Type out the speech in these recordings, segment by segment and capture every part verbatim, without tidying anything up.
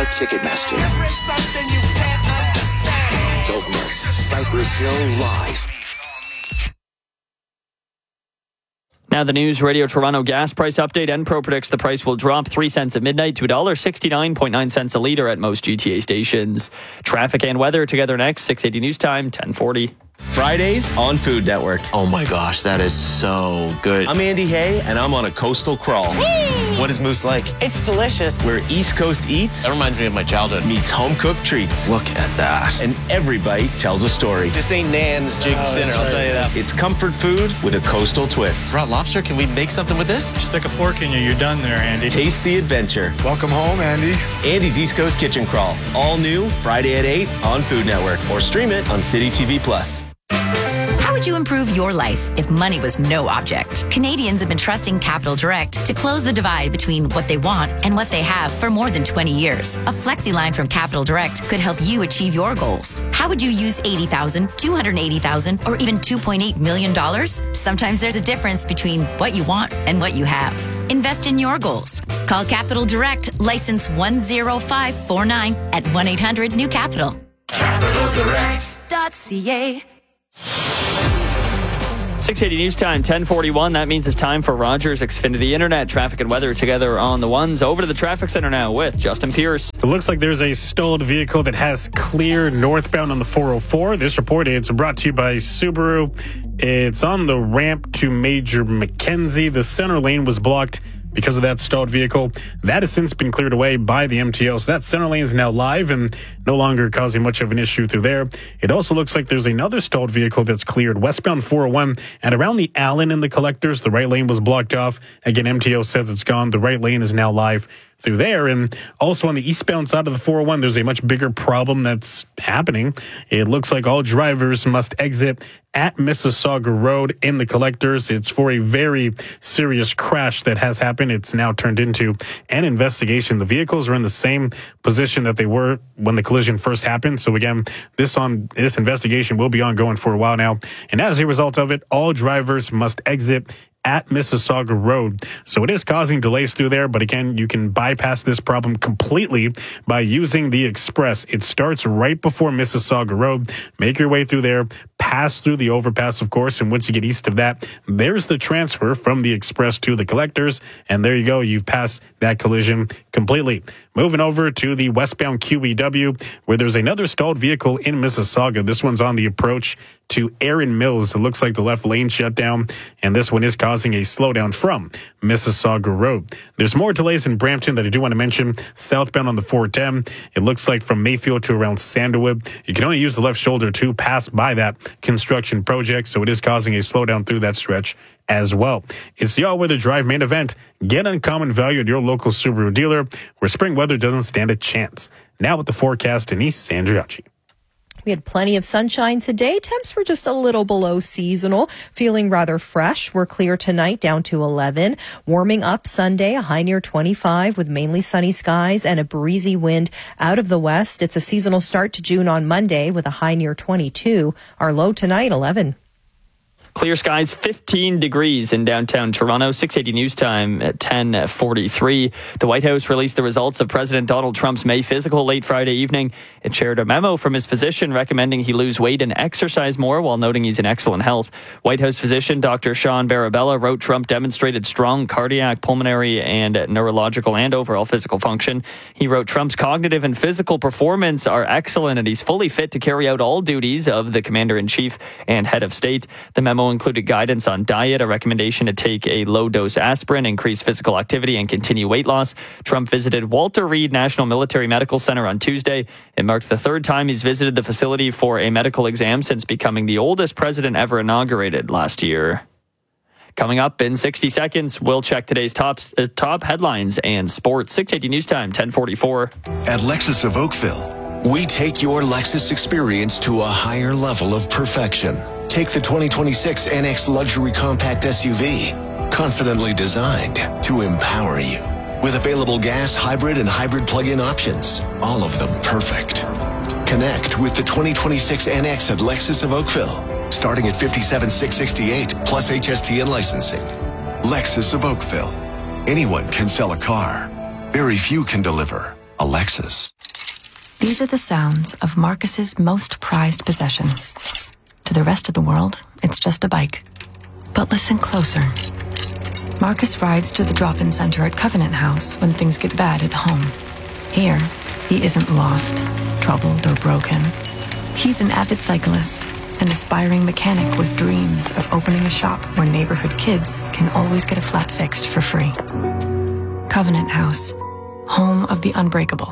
Ticketmaster. Don't miss Cypress Hill Live. Now the News Radio Toronto gas price update. Enpro predicts the price will drop three cents at midnight to one dollar sixty-nine point nine cents a litre at most G T A stations. Traffic and weather together next. six eighty News Time, ten forty. Fridays on Food Network. Oh my gosh, that is so good. I'm Andy Hay, and I'm on a coastal crawl. What is Moose like? It's delicious. Where East Coast eats That reminds me of my childhood. meets home-cooked treats. Look at that. And every bite tells a story. This ain't Nan's Jig's Oh, dinner, that's I'll right. tell you that. It's comfort food with a coastal twist. Raw lobster, can we make something with this? Stick a fork in you, you're done there, Andy. Taste the adventure. Welcome home, Andy. Andy's East Coast Kitchen Crawl. All new Friday at eight on Food Network. Or stream it on City T V Plus. How would you improve your life if money was no object? Canadians have been trusting Capital Direct to close the divide between what they want and what they have for more than twenty years. A flexi line from Capital Direct could help you achieve your goals. How would you use eighty thousand dollars, two hundred eighty thousand dollars, or even two point eight million dollars? Sometimes there's a difference between what you want and what you have. Invest in your goals. Call Capital Direct, license one zero five four nine at one eight hundred new capital. capital direct dot c a. six eighty News Time, ten forty-one. That means it's time for Rogers Xfinity Internet. Traffic and weather together on the ones. Over to the traffic center now with Justin Pierce. It looks like there's a stalled vehicle that has cleared northbound on the four oh four. This report is brought to you by Subaru. It's on the ramp to Major Mackenzie. The center lane was blocked because of that stalled vehicle. That has since been cleared away by the M T O. So that center lane is now live and no longer causing much of an issue through there. It also looks like there's another stalled vehicle that's cleared westbound four oh one and around the Allen and the Collectors. The right lane was blocked off. Again, M T O says it's gone. The right lane is now live through there. And also on the eastbound side of the four oh one, there's a much bigger problem that's happening. It looks like all drivers must exit at Mississauga Road in the Collectors. It's for a very serious crash that has happened. It's now turned into an investigation. The vehicles are in the same position that they were when the collision first happened. So again, this on this investigation will be ongoing for a while now. And as a result of it, all drivers must exit at Mississauga Road. So it is causing delays through there, but again, you can bypass this problem completely by using the Express. It starts right before Mississauga Road. Make your way through there, pass through the overpass, of course, and once you get east of that, there's the transfer from the Express to the Collectors, and there you go. You've passed that collision completely. Moving over to the westbound Q E W, where there's another stalled vehicle in Mississauga. This one's on the approach to Erin Mills. It looks like the left lane shut down, and this one is causing a slowdown from Mississauga Road. There's more delays in Brampton that I do want to mention. Southbound on the four ten, it looks like from Mayfield to around Sandalwood, you can only use the left shoulder to pass by that construction project, so it is causing a slowdown through that stretch as well. It's the all-weather drive main event. Get uncommon value at your local Subaru dealer, where spring weather doesn't stand a chance. Now with the forecast, Denise Sandriacci. We had plenty of sunshine today. Temps were just a little below seasonal, feeling rather fresh. We're clear tonight, down to eleven. Warming up Sunday, a high near twenty-five with mainly sunny skies and a breezy wind out of the west. It's a seasonal start to June on Monday with a high near twenty-two. Our low tonight, eleven. Clear skies, fifteen degrees in downtown Toronto. six eighty News Time at ten forty-three. The White House released the results of President Donald Trump's May physical late Friday evening. It shared a memo from his physician recommending he lose weight and exercise more while noting he's in excellent health. White House physician Doctor Sean Barabella wrote Trump demonstrated strong cardiac, pulmonary, and neurological and overall physical function. He wrote Trump's cognitive and physical performance are excellent and he's fully fit to carry out all duties of the commander-in-chief and head of state. The memo included guidance on diet, a recommendation to take a low-dose aspirin, increase physical activity, and continue weight loss. Trump visited Walter Reed National Military Medical Center on Tuesday. It marked the third time he's visited the facility for a medical exam since becoming the oldest president ever inaugurated last year. Coming up in sixty seconds, we'll check today's top, uh, top headlines and sports. six eighty News Time, ten forty-four. At Lexus of Oakville, we take your Lexus experience to a higher level of perfection. Take the twenty twenty-six N X Luxury Compact S U V, confidently designed to empower you. With available gas, hybrid, and hybrid plug-in options, all of them perfect. Connect with the twenty twenty-six N X at Lexus of Oakville, starting at fifty-seven thousand six hundred sixty-eight dollars plus H S T and licensing. Lexus of Oakville. Anyone can sell a car. Very few can deliver a Lexus. These are the sounds of Marcus's most prized possession. To the rest of the world, it's just a bike. But listen closer. Marcus rides to the drop-in center at Covenant House when things get bad at home. Here, he isn't lost, troubled, or broken. He's an avid cyclist, an aspiring mechanic with dreams of opening a shop where neighborhood kids can always get a flat fixed for free. Covenant House, home of the unbreakable.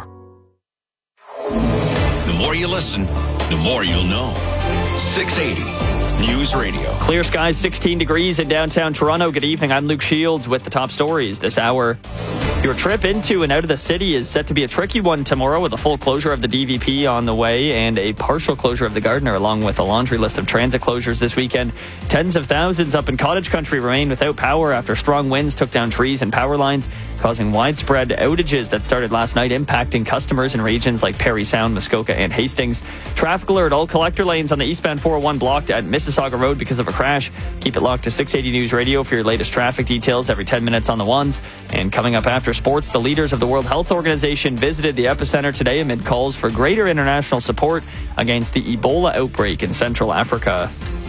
The more you listen, the more you'll know. six eighty News Radio. Clear skies, sixteen degrees in downtown Toronto. Good evening. I'm Luke Shields with the top stories this hour. Your trip into and out of the city is set to be a tricky one tomorrow, with a full closure of the D V P on the way and a partial closure of the Gardiner, along with a laundry list of transit closures this weekend. Tens of thousands up in Cottage Country remain without power after strong winds took down trees and power lines, causing widespread outages that started last night, impacting customers in regions like Parry Sound, Muskoka, and Hastings. Traffic alert: all collector lanes on the eastbound four oh one blocked at Mississauga Road because of a crash. Keep it locked to six eighty News Radio for your latest traffic details every ten minutes on the ones. And coming up after sports, the leaders of the World Health Organization visited the epicenter today amid calls for greater international support against the Ebola outbreak in Central Africa.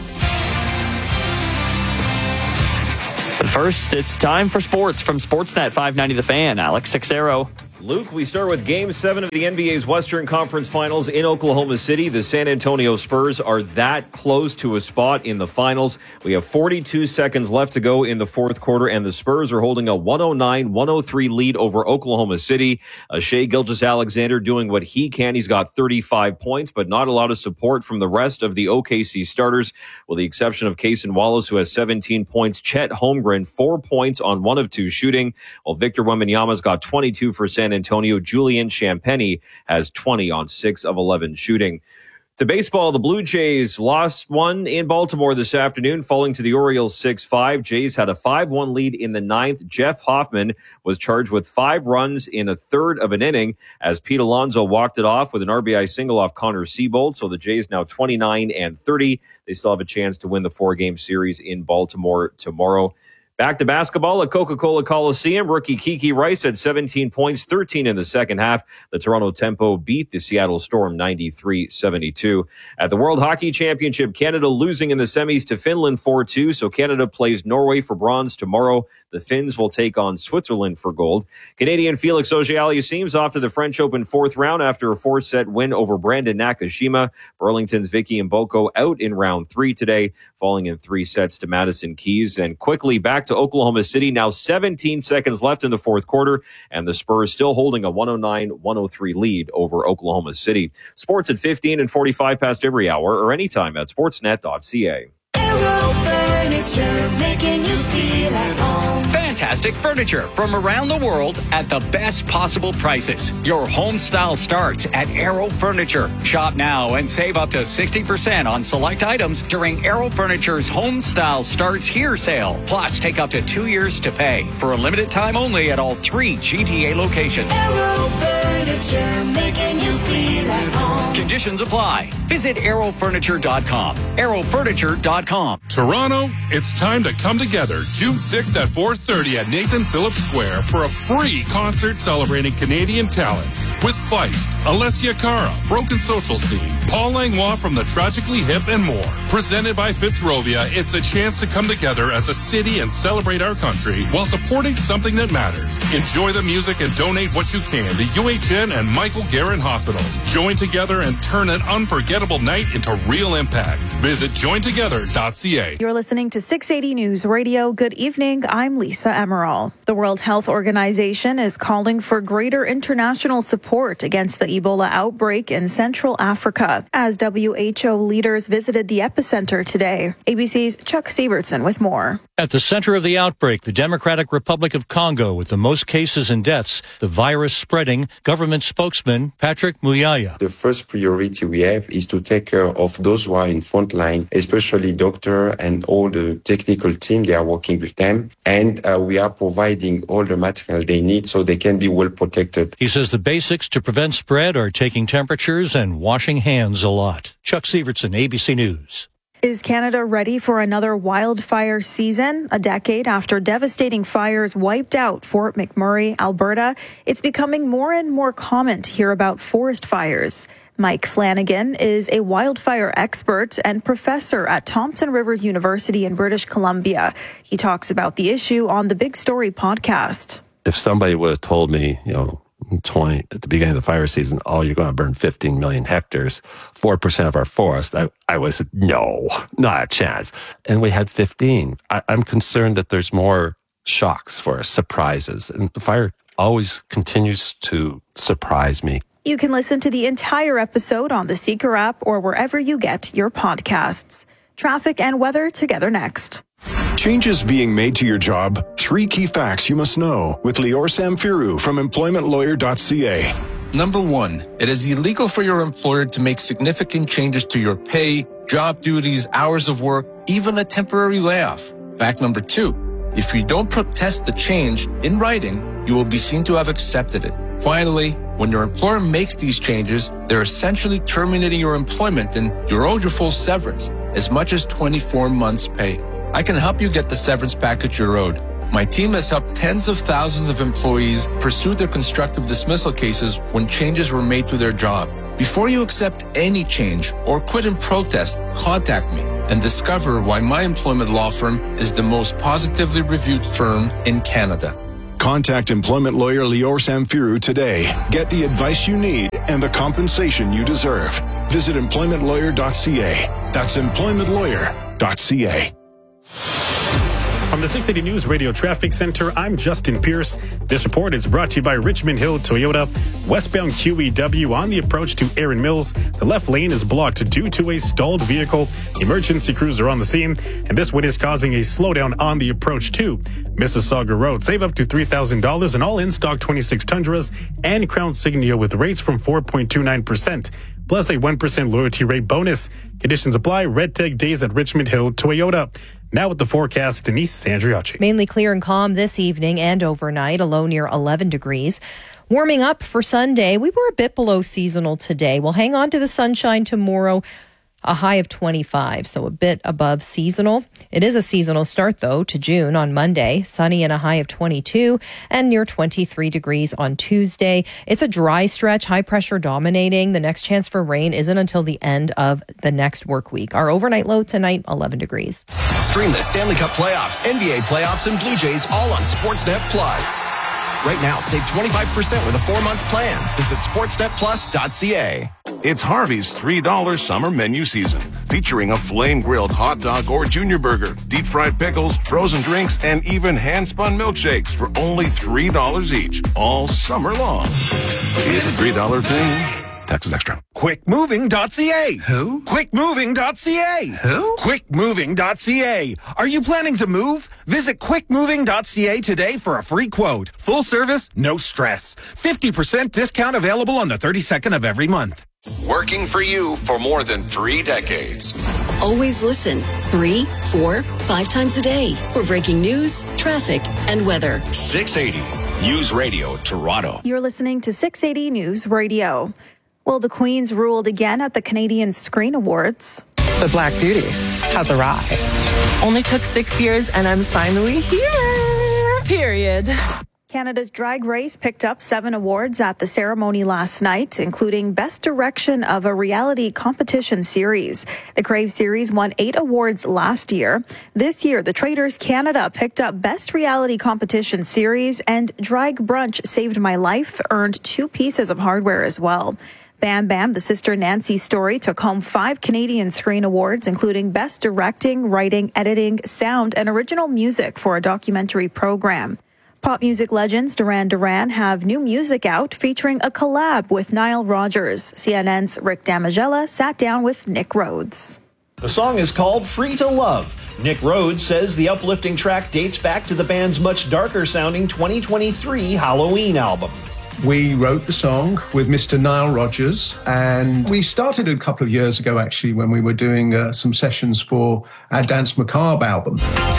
But first, it's time for sports from Sportsnet five ninety The Fan. Alex Sixero. Luke, we start with Game seven of the N B A's Western Conference Finals in Oklahoma City. The San Antonio Spurs are that close to a spot in the finals. We have forty-two seconds left to go in the fourth quarter, and the Spurs are holding a one oh nine one oh three lead over Oklahoma City. Uh, Shai Gilgeous-Alexander doing what he can. He's got thirty-five points, but not a lot of support from the rest of the O K C starters, with the exception of Cason Wallace, who has seventeen points. Chet Holmgren, four points on one of two shooting, while Victor Wembanyama's got twenty-two for San Antonio. Julian Champagnie has twenty on six of eleven shooting. To baseball, the Blue Jays lost one in Baltimore this afternoon, falling to the Orioles six five. Jays had a five one lead in the ninth. Jeff Hoffman was charged with five runs in a third of an inning as Pete Alonso walked it off with an R B I single off Connor Seabold. So the Jays now twenty-nine and thirty. They still have a chance to win the four-game series in Baltimore tomorrow. Back to basketball at Coca-Cola Coliseum. Rookie Kiki Rice had seventeen points, thirteen in the second half. The Toronto Tempo beat the Seattle Storm ninety-three seventy-two. At the World Hockey Championship, Canada losing in the semis to Finland four two. So Canada plays Norway for bronze tomorrow. The Finns will take on Switzerland for gold. Canadian Felix Auger-Aliassime's off to the French Open fourth round after a four-set win over Brandon Nakashima. Burlington's Vicky Mboko out in round three today, falling in three sets to Madison Keys. And quickly back to Oklahoma City. Now seventeen seconds left in the fourth quarter, and the Spurs still holding a one oh nine one oh three lead over Oklahoma City. Sports at fifteen and forty-five past every hour or anytime at sportsnet dot c a. Aero Furniture, making you feel at home. Fantastic furniture from around the world at the best possible prices. Your home style starts at Aero Furniture. Shop now and save up to sixty percent on select items during Aero Furniture's Home Style Starts Here sale. Plus, take up to two years to pay for a limited time only at all three G T A locations. Aero Furniture, making you feel at home. Conditions apply. Visit aero furniture dot com. aero furniture dot com. Toronto, it's time to come together June sixth at four thirty at Nathan Phillips Square for a free concert celebrating Canadian talent with Feist, Alessia Cara, Broken Social Scene, Paul Langlois from the Tragically Hip, and more. Presented by Fitzrovia, it's a chance to come together as a city and celebrate our country while supporting something that matters. Enjoy the music and donate what you can to U H N and Michael Garron Hospitals. Join together and turn an unforgettable night into real impact. Visit join together dot c a. You're listening to six eighty News Radio. Good evening. I'm Lisa Emerald. The World Health Organization is calling for greater international support against the Ebola outbreak in Central Africa as W H O leaders visited the epicenter today. A B C's Chuck Sievertson with more. At the center of the outbreak, the Democratic Republic of Congo, with the most cases and deaths, the virus spreading, government spokesman Patrick Muyaya. The first priority we have is to take care of those who are in front line, especially doctor and all the technical team. They are working with them, and uh, we are providing all the material they need so they can be well protected. He says the basics to prevent spread are taking temperatures and washing hands a lot. Chuck Sievertson, A B C News. Is Canada ready for another wildfire season? A decade after devastating fires wiped out Fort McMurray, Alberta, it's becoming more and more common to hear about forest fires. Mike Flanagan is a wildfire expert and professor at Thompson Rivers University in British Columbia. He talks about the issue on the Big Story podcast. If somebody would have told me, you know, twenty at the beginning of the fire season, oh, you're going to burn fifteen million hectares, four percent of our forest, I, I was, no, not a chance. And we had fifteen. I, I'm concerned that there's more shocks for us, surprises. And the fire always continues to surprise me. You can listen to the entire episode on the Seeker app or wherever you get your podcasts. Traffic and weather together next. Changes being made to your job? Three key facts you must know with Lior Samfiru from employment lawyer dot c a. Number one, it is illegal for your employer to make significant changes to your pay, job duties, hours of work, even a temporary layoff. Fact number two, if you don't protest the change in writing, you will be seen to have accepted it. Finally, when your employer makes these changes, they're essentially terminating your employment and you're owed your full severance, as much as twenty-four months' pay. I can help you get the severance package you're owed. My team has helped tens of thousands of employees pursue their constructive dismissal cases when changes were made to their job. Before you accept any change or quit in protest, contact me and discover why my employment law firm is the most positively reviewed firm in Canada. Contact employment lawyer Lior Samfiru today. Get the advice you need and the compensation you deserve. Visit employment lawyer dot c a. That's employment lawyer dot c a. From the six eighty News Radio Traffic Center, I'm Justin Pierce. This report is brought to you by Richmond Hill Toyota. Westbound Q E W on the approach to Erin Mills. The left lane is blocked due to a stalled vehicle. Emergency crews are on the scene, and this wind is causing a slowdown on the approach to Mississauga Road. Save up to three thousand dollars on all in-stock twenty-six Tundras and Crown Signia with rates from four point two nine percent. Plus a one percent loyalty rate bonus. Conditions apply. Red Tag Days at Richmond Hill Toyota. Now with the forecast, Denise Sandriacci. Mainly clear and calm this evening and overnight, a low near eleven degrees. Warming up for Sunday. We were a bit below seasonal today. We'll hang on to the sunshine tomorrow. A high of twenty-five, so a bit above seasonal. It is a seasonal start, though, to June on Monday. Sunny and a high of twenty-two and near twenty-three degrees on Tuesday. It's a dry stretch, high pressure dominating. The next chance for rain isn't until the end of the next work week. Our overnight low tonight, eleven degrees. Stream the Stanley Cup playoffs, N B A playoffs, and Blue Jays all on Sportsnet Plus. Right now, save twenty-five percent with a four-month plan. Visit sportsnet plus dot c a. It's Harvey's three dollar summer menu season, featuring a flame-grilled hot dog or junior burger, deep-fried pickles, frozen drinks, and even hand-spun milkshakes for only three dollars each, all summer long. It's a three dollar thing. Taxes extra. quick moving dot c a. Who? quick moving dot c a. Who? quick moving dot c a. Are you planning to move? Visit quick moving dot c a today for a free quote. Full service, no stress. fifty percent discount available on the thirty-second of every month. Working for you for more than three decades. Always listen three, four, five times a day for breaking news, traffic, and weather. six eighty News Radio Toronto. You're listening to six eighty News Radio. Well, the Queens ruled again at the Canadian Screen Awards. The Black Beauty has arrived. Only took six years and I'm finally here. Period. Canada's Drag Race picked up seven awards at the ceremony last night, including Best Direction of a Reality Competition Series. The Crave Series won eight awards last year. This year, the Traders Canada picked up Best Reality Competition Series, and Drag Brunch Saved My Life earned two pieces of hardware as well. Bam Bam, the Sister Nancy story, took home five Canadian Screen Awards, including Best Directing, Writing, Editing, Sound, and Original Music for a documentary program. Pop music legends Duran Duran have new music out featuring a collab with Nile Rodgers. C N N's Rick Damigella sat down with Nick Rhodes. The song is called Free to Love. Nick Rhodes says the uplifting track dates back to the band's much darker sounding twenty twenty-three Halloween album. We wrote the song with Mister Nile Rodgers, and we started a couple of years ago, actually, when we were doing uh, some sessions for our Dance Macabre album.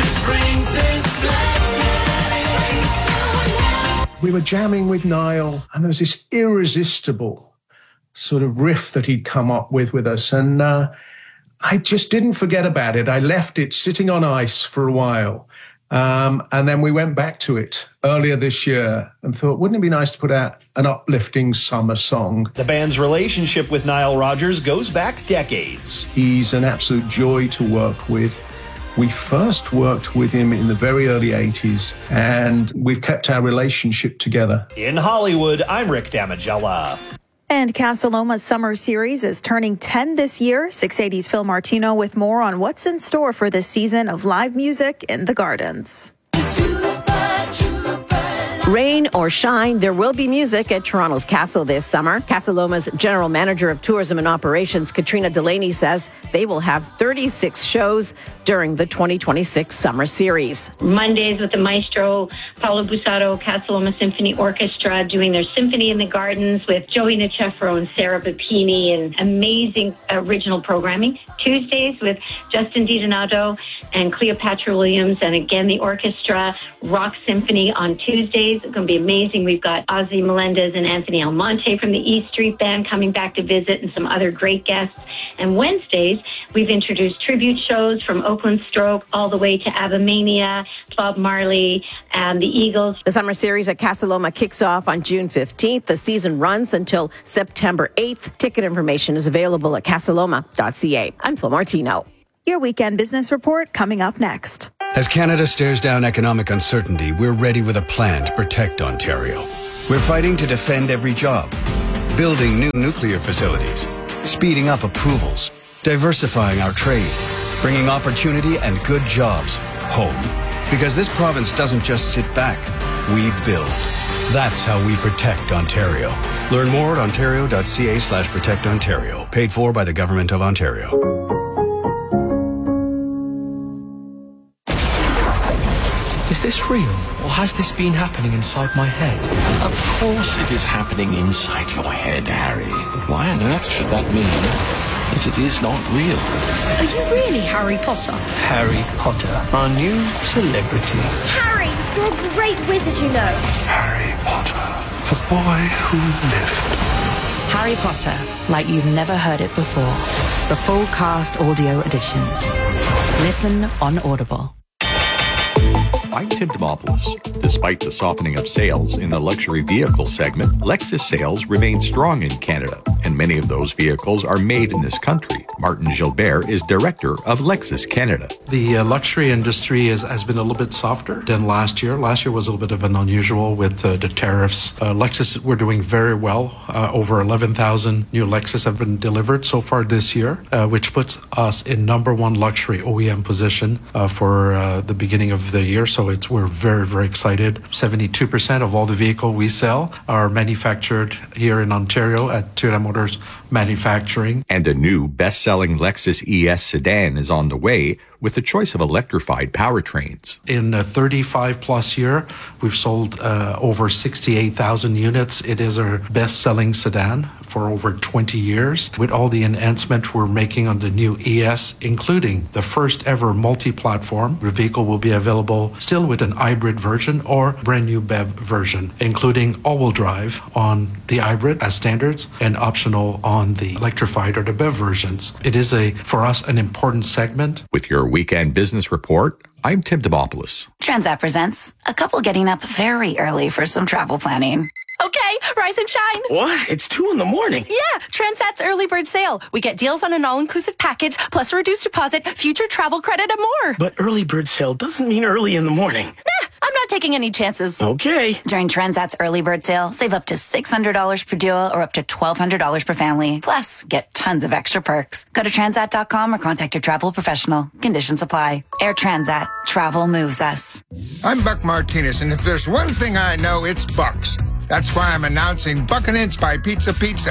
We were jamming with Nile, and there was this irresistible sort of riff that he'd come up with with us, and uh, I just didn't forget about it. I left it sitting on ice for a while. Um, and then we went back to it earlier this year and thought, wouldn't it be nice to put out an uplifting summer song? The band's relationship with Nile Rodgers goes back decades. He's an absolute joy to work with. We first worked with him in the very early eighties, and we've kept our relationship together. In Hollywood, I'm Rick Damigella. And Casa Loma's summer series is turning ten this year. six eighty's Phil Martino with more on what's in store for this season of live music in the Gardens. Rain or shine, there will be music at Toronto's Castle this summer. Casa Loma's General Manager of Tourism and Operations, Katrina Delaney, says they will have thirty-six shows during the twenty twenty-six summer series. Mondays with the maestro, Paolo Busato, Casa Loma Symphony Orchestra, doing their Symphony in the Gardens with Joey Nicefro and Sarah Bapini, and amazing original programming. Tuesdays with Justin DiDonato and Cleopatra Williams, and again, the orchestra, Rock Symphony on Tuesdays. It's going to be amazing. We've got Ozzy Melendez and Anthony Almonte from the E Street Band coming back to visit, and some other great guests. And Wednesdays, we've introduced tribute shows from Oakland Stroke all the way to Abamania, Bob Marley, and the Eagles. The summer series at Casa Loma kicks off on June fifteenth. The season runs until September eighth. Ticket information is available at casaloma dot c a. I'm Phil Martino. Your weekend business report coming up next. As Canada stares down economic uncertainty, we're ready with a plan to protect Ontario. We're fighting to defend every job, building new nuclear facilities, speeding up approvals, diversifying our trade, bringing opportunity and good jobs home. Because this province doesn't just sit back, we build. That's how we protect Ontario. Learn more at ontario dot c a slash protect Ontario. Paid for by the Government of Ontario. Is this real, or has this been happening inside my head? Of course it is happening inside your head, Harry. But why on earth should that mean that it is not real? Are you really Harry Potter? Harry Potter, our new celebrity. Harry, you're a great wizard, you know. Harry Potter, the boy who lived. Harry Potter, like you've never heard it before. The full cast audio editions. Listen on Audible. I'm Tim Demopoulos. Despite the softening of sales in the luxury vehicle segment, Lexus sales remain strong in Canada, and many of those vehicles are made in this country. Martin Gilbert is director of Lexus Canada. The uh, luxury industry is, has been a little bit softer than last year. Last year was a little bit of an unusual with uh, the tariffs. Uh, Lexus, we're doing very well. Uh, over eleven thousand new Lexus have been delivered so far this year, uh, which puts us in number one luxury O E M position uh, for uh, the beginning of the year. So it's we're very, very excited. seventy-two percent of all the vehicles we sell are manufactured here in Ontario at Toyota Motors Manufacturing. And a new best-selling Lexus E S sedan is on the way with a choice of electrified powertrains. In a thirty-five plus year, we've sold uh, over sixty-eight thousand units. It is our best-selling sedan for over twenty years. With all the enhancement we're making on the new E S, including the first ever multi-platform, the vehicle will be available still with an hybrid version or brand new B E V version, including all-wheel drive on the hybrid as standards and optional on the electrified or the B E V versions. It is a, for us, an important segment. With your weekend business report, I'm Tim Demopoulos. Transat presents a couple getting up very early for some travel planning. Okay, rise and shine. What? It's two in the morning. Yeah, Transat's early bird sale. We get deals on an all-inclusive package, plus a reduced deposit, future travel credit, and more. But early bird sale doesn't mean early in the morning. Nah, I'm not taking any chances. Okay. During Transat's early bird sale, save up to six hundred dollars per duo or up to twelve hundred dollars per family. Plus, get tons of extra perks. Go to transat dot com or contact your travel professional. Conditions apply. Air Transat. Travel moves us. I'm Buck Martinez, and if there's one thing I know, it's Bucks. That's why I'm announcing Buck an Inch by Pizza Pizza.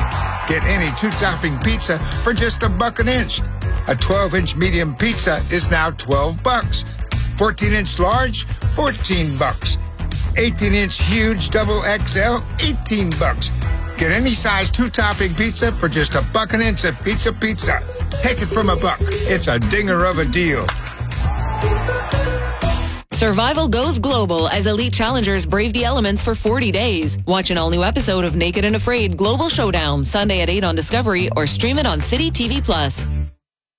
Get any two-topping pizza for just a buck an inch. A twelve-inch medium pizza is now twelve bucks. fourteen-inch large, fourteen bucks. eighteen-inch huge double X L, eighteen bucks. Get any size two-topping pizza for just a buck an inch at Pizza Pizza. Take it from a buck. It's a dinger of a deal. Survival goes global as elite challengers brave the elements for forty days. Watch an all-new episode of Naked and Afraid Global Showdown Sunday at eight on Discovery or stream it on City T V Plus.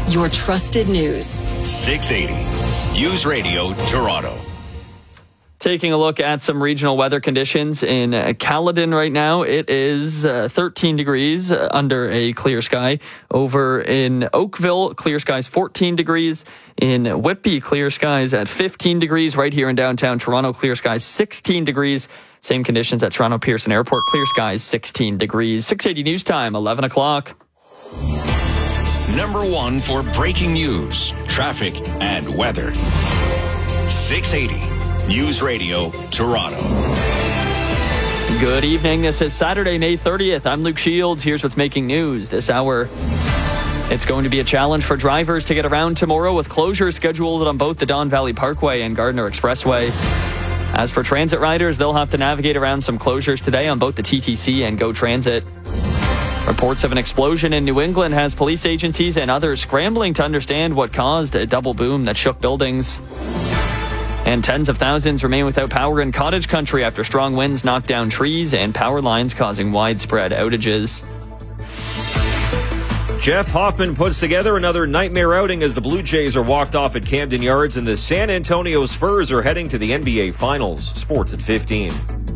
your trusted news. six eighty News Radio Toronto. Taking a look at some regional weather conditions in Caledon right now. It is uh, thirteen degrees uh, under a clear sky. Over in Oakville, clear skies fourteen degrees. In Whitby, clear skies at fifteen degrees. Right here in downtown Toronto, clear skies sixteen degrees. Same conditions at Toronto Pearson Airport, clear skies sixteen degrees. six eighty News Time, eleven o'clock. Number one for breaking news, traffic, and weather. six eighty News Radio Toronto. Good evening. This is Saturday, May thirtieth. I'm Luke Shields. Here's what's making news this hour. It's going to be a challenge for drivers to get around tomorrow with closures scheduled on both the Don Valley Parkway and Gardiner Expressway. As for transit riders, they'll have to navigate around some closures today on both the T T C and GO Transit. Reports of an explosion in New England has police agencies and others scrambling to understand what caused a double boom that shook buildings. And tens of thousands remain without power in cottage country after strong winds knocked down trees and power lines, causing widespread outages. Jeff Hoffman puts together another nightmare outing as the Blue Jays are walked off at Camden Yards and the San Antonio Spurs are heading to the N B A Finals. Sports at fifteen.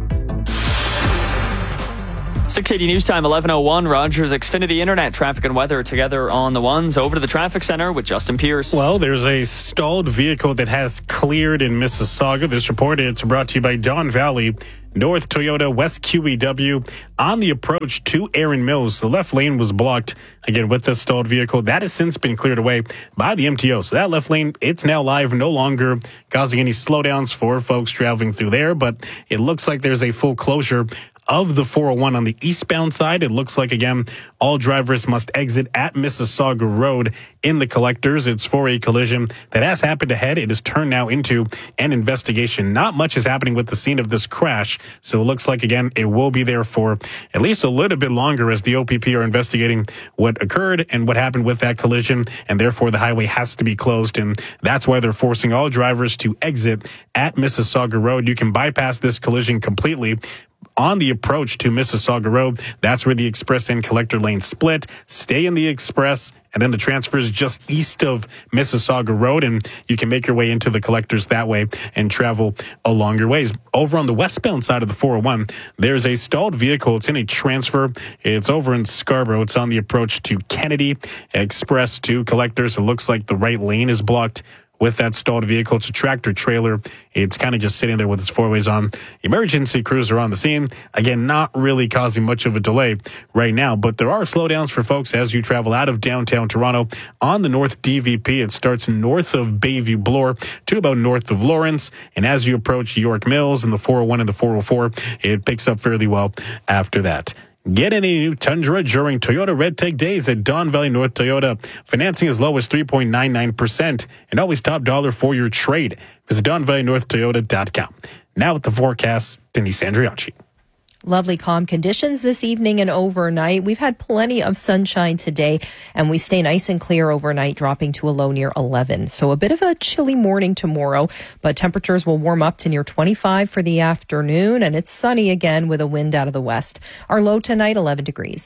six eighty News Time, eleven oh one. Rogers Xfinity Internet, traffic and weather together on the ones. Over to the traffic center with Justin Pierce. Well, there's a stalled vehicle that has cleared in Mississauga. This report is brought to you by Don Valley, North Toyota, West Q E W. On the approach to Erin Mills, the left lane was blocked, again, with the stalled vehicle. That has since been cleared away by the M T O. So that left lane, it's now live, no longer causing any slowdowns for folks traveling through there. But it looks like there's a full closure of the four oh one on the eastbound side. It looks like, again, all drivers must exit at Mississauga Road in the collectors. It's for a collision that has happened ahead. It is turned now into an investigation. Not much is happening with the scene of this crash. So it looks like, again, it will be there for at least a little bit longer as the O P P are investigating what occurred and what happened with that collision. And therefore, the highway has to be closed. And that's why they're forcing all drivers to exit at Mississauga Road. You can bypass this collision completely on the approach to Mississauga Road. That's where the express and collector lane split. Stay in the express, and then the transfer is just east of Mississauga Road, and you can make your way into the collectors that way and travel a longer ways. Over on the westbound side of the four oh one, there's a stalled vehicle. It's in a transfer. It's over in Scarborough. It's on the approach to Kennedy, express to collectors. It looks like the right lane is blocked with that stalled vehicle. It's a tractor trailer. It's kind of just sitting there with its four ways on. Emergency crews are on the scene. Again, not really causing much of a delay right now, but there are slowdowns for folks as you travel out of downtown Toronto on the North D V P. It starts north of Bayview Bloor to about north of Lawrence. And as you approach York Mills and the four oh one and the four oh four, it picks up fairly well after that. Get any new Tundra during Toyota Red Tag Days at Don Valley North Toyota. Financing as low as three point nine nine percent and always top dollar for your trade. Visit don valley north toyota dot com. Now with the forecast, Denise Andriacci. Lovely calm conditions this evening and overnight. We've had plenty of sunshine today, and we stay nice and clear overnight, dropping to a low near eleven. So a bit of a chilly morning tomorrow, but temperatures will warm up to near twenty-five for the afternoon, and it's sunny again with a wind out of the west. Our low tonight, eleven degrees.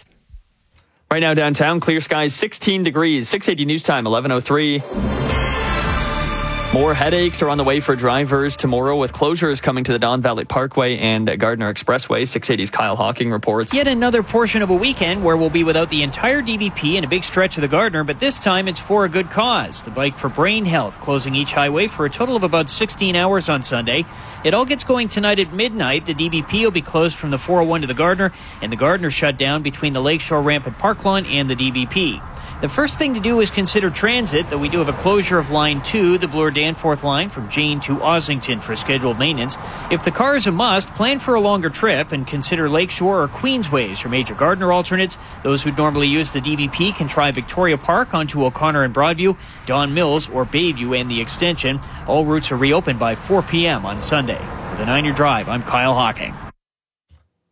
Right now downtown, clear skies, sixteen degrees. six eighty News Time, eleven oh three. More headaches are on the way for drivers tomorrow with closures coming to the Don Valley Parkway and Gardiner Expressway. six eighty's Kyle Hawking reports. Yet another portion of a weekend where we'll be without the entire D V P and a big stretch of the Gardiner, but this time it's for a good cause. The Bike for Brain Health closing each highway for a total of about sixteen hours on Sunday. It all gets going tonight at midnight. The D V P will be closed from the four oh one to the Gardiner, and the Gardiner shut down between the Lakeshore Ramp at Parklawn and the D V P. The first thing to do is consider transit, though we do have a closure of Line two, the Bloor-Danforth line from Jane to Ossington for scheduled maintenance. If the car is a must, plan for a longer trip and consider Lakeshore or Queensway as your major Gardiner alternates. Those who normally use the D V P can try Victoria Park onto O'Connor and Broadview, Don Mills or Bayview and the extension. All routes are reopened by four p.m. on Sunday. For the nine-year Drive, I'm Kyle Hawking.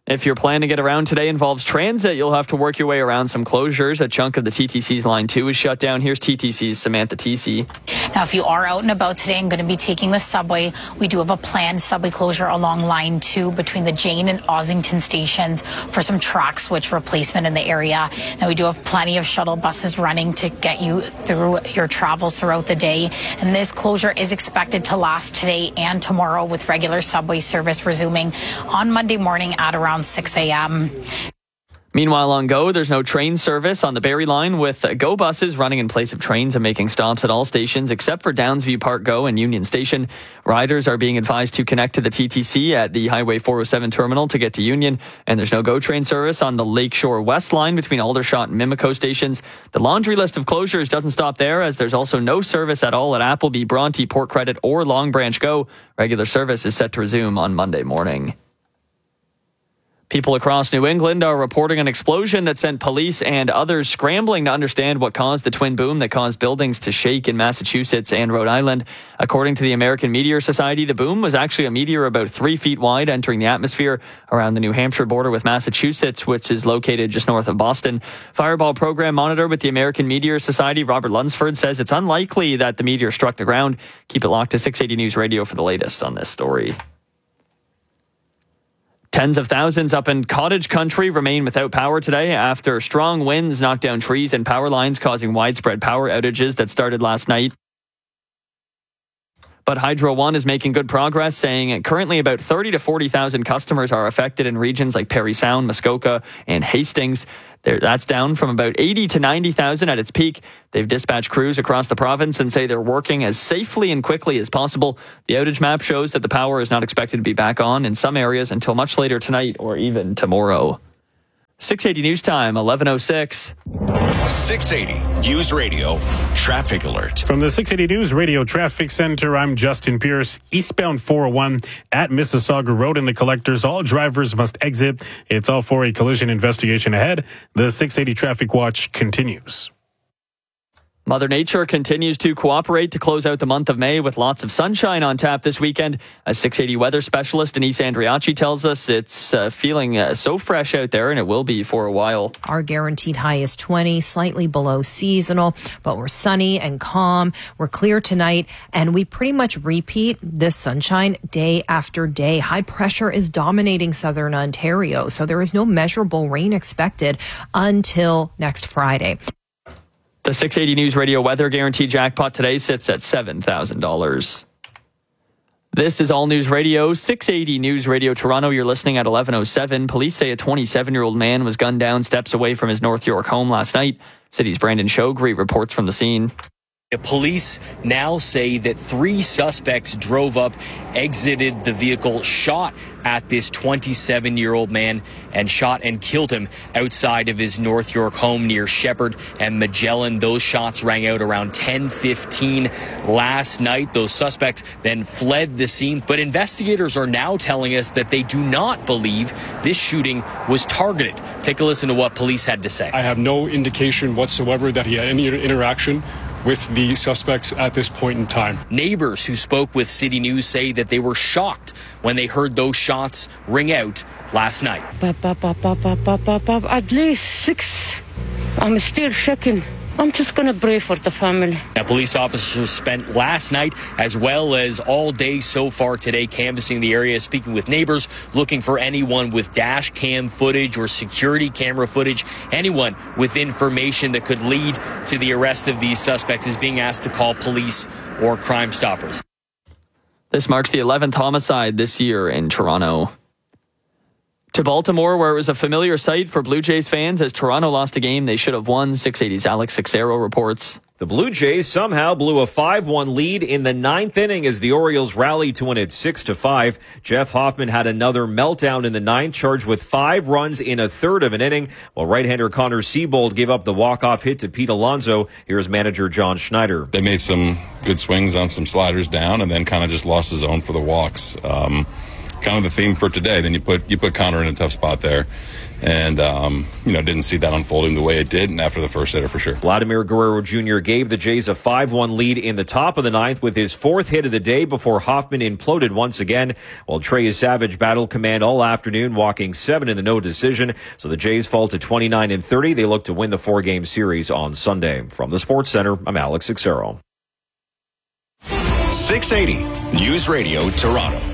If your plan to get around today involves transit, you'll have to work your way around some closures. A chunk of the T T C's Line two is shut down. Here's T T C's Samantha T-C. Now, if you are out and about today and going to be taking the subway, we do have a planned subway closure along Line two between the Jane and Ossington stations for some track switch replacement in the area. Now, we do have plenty of shuttle buses running to get you through your travels throughout the day. And this closure is expected to last today and tomorrow, with regular subway service resuming on Monday morning at around six a.m. Meanwhile, on Go, there's no train service on the Barrie line, with Go buses running in place of trains and making stops at all stations except for Downsview Park Go and Union Station. Riders are being advised to connect to the T T C at the Highway four oh seven terminal to get to Union, and there's no Go train service on the Lakeshore West line between Aldershot and Mimico stations. The laundry list of closures doesn't stop there, as there's also no service at all at Appleby, Bronte, Port Credit, or Long Branch Go. Regular service is set to resume on Monday morning. People across New England are reporting an explosion that sent police and others scrambling to understand what caused the twin boom that caused buildings to shake in Massachusetts and Rhode Island. According to the American Meteor Society, the boom was actually a meteor about three feet wide entering the atmosphere around the New Hampshire border with Massachusetts, which is located just north of Boston. Fireball program monitor with the American Meteor Society, Robert Lunsford, says it's unlikely that the meteor struck the ground. Keep it locked to six eighty News Radio for the latest on this story. Tens of thousands up in cottage country remain without power today after strong winds knocked down trees and power lines, causing widespread power outages that started last night. But Hydro One is making good progress, saying currently about thirty to forty thousand customers are affected in regions like Parry Sound, Muskoka, and Hastings. There, that's down from about eighty to ninety thousand at its peak. They've dispatched crews across the province and say they're working as safely and quickly as possible. The outage map shows that the power is not expected to be back on in some areas until much later tonight or even tomorrow. six eighty News Time, eleven oh six. six eighty News Radio Traffic Alert. From the six eighty News Radio Traffic Center, I'm Justin Pierce. Eastbound four oh one at Mississauga Road in the Collectors. All drivers must exit. It's all for a collision investigation ahead. The six eighty Traffic Watch continues. Mother Nature continues to cooperate to close out the month of May with lots of sunshine on tap this weekend. A six eighty weather specialist, Denise Andriacci, tells us it's uh, feeling uh, so fresh out there, and it will be for a while. Our guaranteed high is twenty, slightly below seasonal, but we're sunny and calm. We're clear tonight, and we pretty much repeat this sunshine day after day. High pressure is dominating southern Ontario, so there is no measurable rain expected until next Friday. The six eighty News Radio weather guarantee jackpot today sits at seven thousand dollars. This is All News Radio, six eighty News Radio Toronto. You're listening at eleven oh seven. Police say a twenty-seven-year-old man was gunned down steps away from his North York home last night. City's Brandon Shogri reports from the scene. Police now say that three suspects drove up, exited the vehicle, shot at this twenty-seven-year-old man, and shot and killed him outside of his North York home near Shepherd and Magellan. Those shots rang out around ten fifteen last night. Those suspects then fled the scene, but investigators are now telling us that they do not believe this shooting was targeted. Take a listen to what police had to say. I have no indication whatsoever that he had any interaction with the suspects at this point in time. Neighbors who spoke with City News say that they were shocked when they heard those shots ring out last night. Bop, bop, bop, bop, bop, bop, bop, bop. At least six. I'm still shaking. I'm just going to pray for the family. Now, police officers spent last night as well as all day so far today canvassing the area, speaking with neighbors, looking for anyone with dash cam footage or security camera footage. Anyone with information that could lead to the arrest of these suspects is being asked to call police or Crime Stoppers. This marks the eleventh homicide this year in Toronto. To Baltimore, where it was a familiar sight for Blue Jays fans as Toronto lost a game they should have won. six eighty's Alex Sixero reports. The Blue Jays somehow blew a five one lead in the ninth inning as the Orioles rallied to win it six to five. Jeff Hoffman had another meltdown in the ninth, charged with five runs in a third of an inning, while right-hander Connor Siebold gave up the walk-off hit to Pete Alonso. Here's manager John Schneider. They made some good swings on some sliders down and then kind of just lost his own for the walks. Um, kind of the theme for today. Then you put you put Connor in a tough spot there. And, um, you know, didn't see that unfolding the way it did, and after the first hitter for sure. Vladimir Guerrero Junior gave the Jays a five one lead in the top of the ninth with his fourth hit of the day before Hoffman imploded once again, while Trey Savage battled command all afternoon, walking seven in the no decision. So the Jays fall to twenty-nine and thirty. They look to win the four-game series on Sunday. From the Sports Center, I'm Alex Xero. six eighty News Radio Toronto.